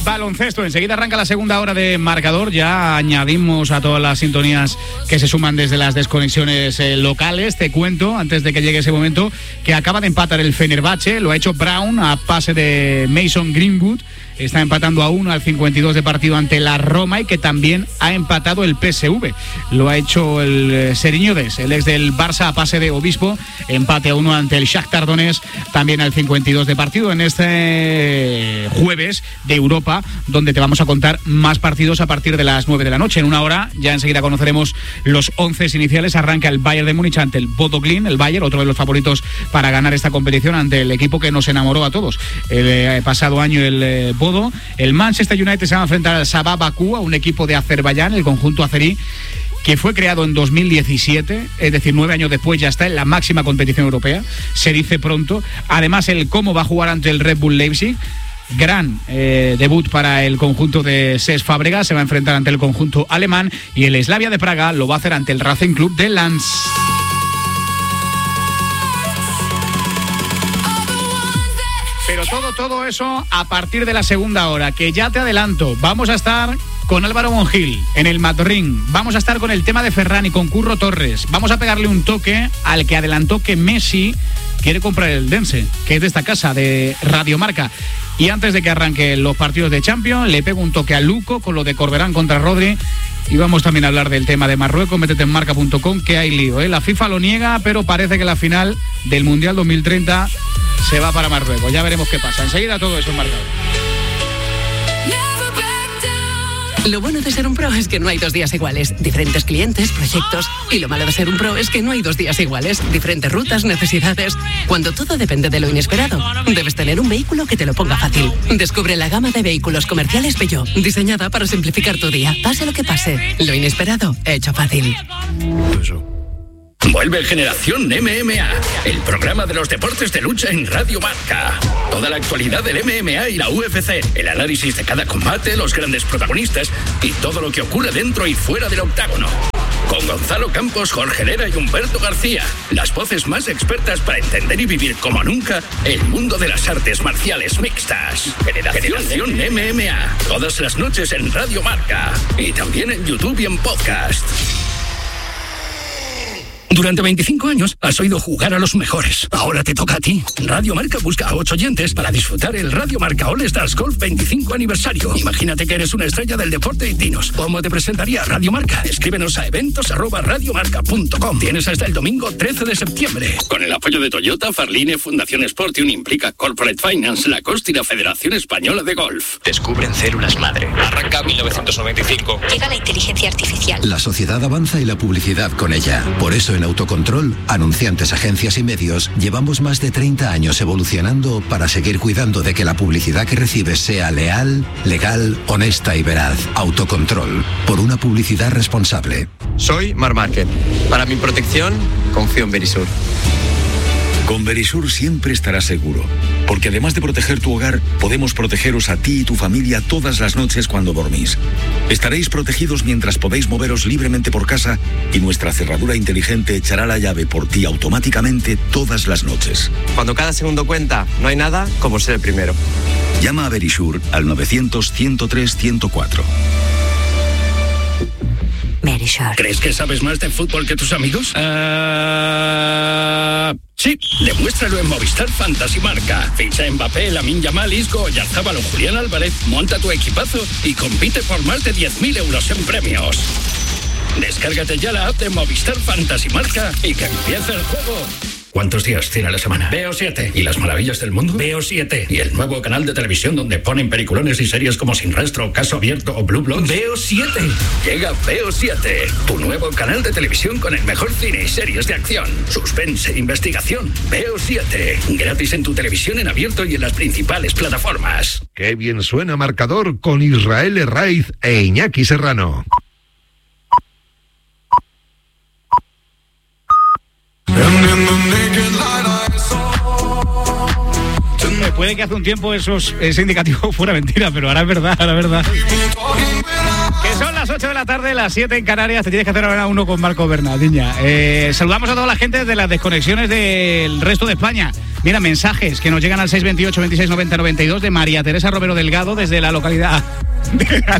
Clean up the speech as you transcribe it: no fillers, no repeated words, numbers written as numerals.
Baloncesto, enseguida arranca la segunda hora de Marcador. Ya añadimos a todas las sintonías que se suman desde las desconexiones locales. Te cuento, antes de que llegue ese momento, que acaba de empatar el Fenerbahce. Lo ha hecho Brown a pase de Mason Greenwood. Está empatando a 1 al 52 de partido ante la Roma, y que también ha empatado el PSV. Lo ha hecho el Seriñodes, el ex del Barça, a pase de Obispo. Empate a 1 ante el Shakhtar Donetsk, también al 52 de partido, en este jueves de Europa, donde te vamos a contar más partidos a partir de las 9 de la noche. En una hora ya enseguida conoceremos los 11 iniciales. Arranca el Bayern de Múnich ante el Bodo Glimt, el Bayern, otro de los favoritos para ganar esta competición, ante el equipo que nos enamoró a todos el pasado año, el Bodo. El Manchester United se va a enfrentar al Sabah Bakú, a un equipo de Azerbaiyán, el conjunto azerí, que fue creado en 2017, es decir, 9 años después ya está en la máxima competición europea, se dice pronto. Además, el Como va a jugar ante el Red Bull Leipzig. Gran debut para el conjunto de Cesc Fábregas, se va a enfrentar ante el conjunto alemán, y el Slavia de Praga lo va a hacer ante el Racing Club de Lens. Pero todo eso a partir de la segunda hora, que ya te adelanto, vamos a estar con Álvaro Monjil en el Madrid, vamos a estar con el tema de Ferran y con Curro Torres, vamos a pegarle un toque al que adelantó que Messi quiere comprar el Dense, que es de esta casa, de Radio Marca. Y antes de que arranquen los partidos de Champions, le pego un toque a Luco con lo de Corberán contra Rodri. Y vamos también a hablar del tema de Marruecos. Métete en marca.com, que hay lío, ¿eh? La FIFA lo niega, pero parece que la final del Mundial 2030 se va para Marruecos. Ya veremos qué pasa. Enseguida todo eso en Marcador. Lo bueno de ser un pro es que no hay 2 días iguales. Diferentes clientes, proyectos. Y lo malo de ser un pro es que no hay 2 días iguales. Diferentes rutas, necesidades. Cuando todo depende de lo inesperado, debes tener un vehículo que te lo ponga fácil. Descubre la gama de vehículos comerciales Peugeot, diseñada para simplificar tu día. Pase lo que pase, lo inesperado, hecho fácil. Vuelve Generación MMA, el programa de los deportes de lucha en Radio Marca. Toda la actualidad del MMA y la UFC, el análisis de cada combate, los grandes protagonistas y todo lo que ocurre dentro y fuera del octágono. Con Gonzalo Campos, Jorge Herrera y Humberto García, las voces más expertas para entender y vivir como nunca el mundo de las artes marciales mixtas. Generación MMA, todas las noches en Radio Marca y también en YouTube y en podcast. Durante 25 años has oído jugar a los mejores. Ahora te toca a ti. Radio Marca busca a 8 oyentes para disfrutar el Radio Marca All Stars Golf 25 aniversario. Imagínate que eres una estrella del deporte y dinos, ¿cómo te presentaría Radio Marca? Escríbenos a eventos@radiomarca.com. Tienes hasta el domingo 13 de septiembre. Con el apoyo de Toyota, Farline, Fundación Sportium, Implica Corporate Finance, Lacoste y la Federación Española de Golf. Descubren células madre. Arranca 1995. Llega la inteligencia artificial. La sociedad avanza y la publicidad con ella. Por eso en Autocontrol, anunciantes, agencias y medios, llevamos más de 30 años evolucionando para seguir cuidando de que la publicidad que recibes sea leal, legal, honesta y veraz. Autocontrol, por una publicidad responsable. Soy Marc Márquez. Para mi protección, confío en Verisur. Con Verisur siempre estarás seguro, porque además de proteger tu hogar, podemos protegeros a ti y tu familia todas las noches cuando dormís. Estaréis protegidos mientras podéis moveros libremente por casa y nuestra cerradura inteligente echará la llave por ti automáticamente todas las noches. Cuando cada segundo cuenta, no hay nada como ser el primero. Llama a Verisur al 900-103-104. Verisur. ¿Crees que sabes más de fútbol que tus amigos? Sí, demuéstralo en Movistar Fantasy Marca. Ficha en Mbappé, Lamine Yamal, Isco, Oyarzabal o Julián Álvarez, monta tu equipazo y compite por más de 10.000 euros en premios. Descárgate ya la app de Movistar Fantasy Marca y que empiece el juego. ¿Cuántos días tiene la semana? Veo 7. ¿Y las maravillas del mundo? Veo 7. ¿Y el nuevo canal de televisión donde ponen peliculones y series como Sin Rastro, Caso Abierto o Blue Bloods? Veo 7. Llega Veo 7, tu nuevo canal de televisión con el mejor cine y series de acción, suspense, investigación. Veo 7. Gratis en tu televisión en abierto y en las principales plataformas. Qué bien suena Marcador con Israel Herraiz e Iñaki Serrano. Puede que hace un tiempo ese indicativo fuera mentira, pero ahora es verdad, Que son las 8 de la tarde, las 7 en Canarias. Te tienes que hacer ahora uno con Marco Bernardiña. Saludamos a toda la gente de las desconexiones del resto de España. Mira, mensajes que nos llegan al 628 26 90 92 de María Teresa Romero Delgado desde la localidad de